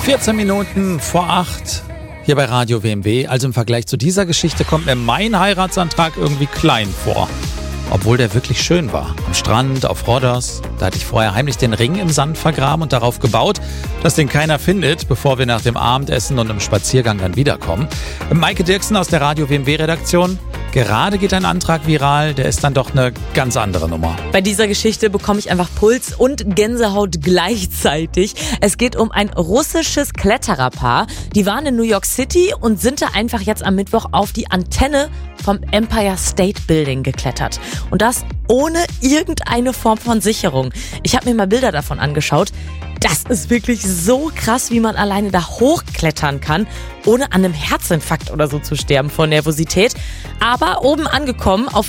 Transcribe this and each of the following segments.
14 Minuten vor 8 hier bei Radio WMW. Also im Vergleich zu dieser Geschichte kommt mir mein Heiratsantrag irgendwie klein vor. Obwohl der wirklich schön war. Am Strand, auf Rhodos. Da hatte ich vorher heimlich den Ring im Sand vergraben und darauf gebaut, dass den keiner findet, bevor wir nach dem Abendessen und im Spaziergang dann wiederkommen. Maike Dirksen aus der Radio WMW-Redaktion. Gerade geht ein Antrag viral, der ist dann doch eine ganz andere Nummer. Bei dieser Geschichte bekomme ich einfach Puls und Gänsehaut gleichzeitig. Es geht um ein russisches Klettererpaar. Die waren in New York City und sind da einfach jetzt am Mittwoch auf die Antenne vom Empire State Building geklettert. Und das ohne irgendeine Form von Sicherung. Ich habe mir mal Bilder davon angeschaut. Das ist wirklich so krass, wie man alleine da hochklettern kann, ohne an einem Herzinfarkt oder so zu sterben vor Nervosität. Aber oben angekommen, auf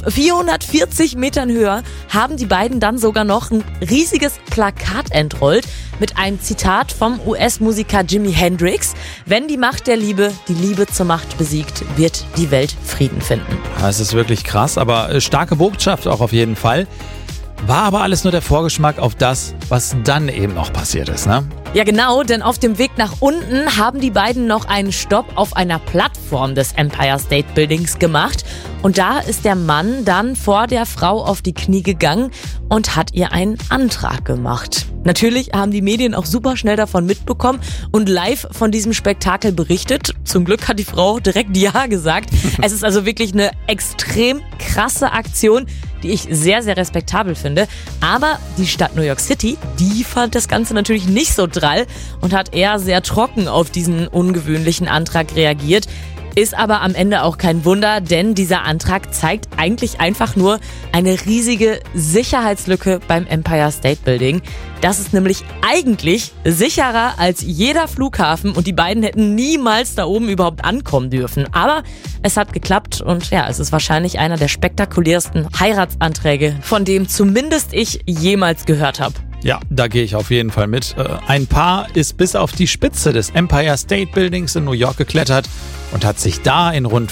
440 Metern Höhe, haben die beiden dann sogar noch ein riesiges Plakat entrollt mit einem Zitat vom US-Musiker Jimi Hendrix. Wenn die Macht der Liebe die Liebe zur Macht besiegt, wird die Welt Frieden finden. Das ist wirklich krass, aber starke Botschaft auch auf jeden Fall. War aber alles nur der Vorgeschmack auf das, was dann eben noch passiert ist, ne? Ja genau, denn auf dem Weg nach unten haben die beiden noch einen Stopp auf einer Plattform des Empire State Buildings gemacht. Und da ist der Mann dann vor der Frau auf die Knie gegangen und hat ihr einen Antrag gemacht. Natürlich haben die Medien auch super schnell davon mitbekommen und live von diesem Spektakel berichtet. Zum Glück hat die Frau direkt Ja gesagt. Es ist also wirklich eine extrem krasse Aktion, die ich sehr, sehr respektabel finde. Aber die Stadt New York City, die fand das Ganze natürlich nicht so drall und hat eher sehr trocken auf diesen ungewöhnlichen Antrag reagiert. Ist aber am Ende auch kein Wunder, denn dieser Antrag zeigt eigentlich einfach nur eine riesige Sicherheitslücke beim Empire State Building. Das ist nämlich eigentlich sicherer als jeder Flughafen und die beiden hätten niemals da oben überhaupt ankommen dürfen. Aber es hat geklappt und ja, es ist wahrscheinlich einer der spektakulärsten Heiratsanträge, von dem zumindest ich jemals gehört habe. Ja, da gehe ich auf jeden Fall mit. Ein Paar ist bis auf die Spitze des Empire State Buildings in New York geklettert und hat sich da in rund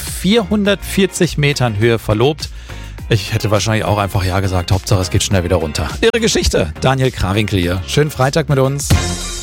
440 Metern Höhe verlobt. Ich hätte wahrscheinlich auch einfach Ja gesagt. Hauptsache es geht schnell wieder runter. Ihre Geschichte. Daniel Krawinkel hier. Schönen Freitag mit uns.